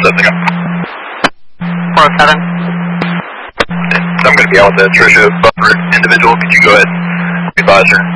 407 again. 407. I'm going to be out with the Trisha Buffer individual. Could you go ahead and advise her?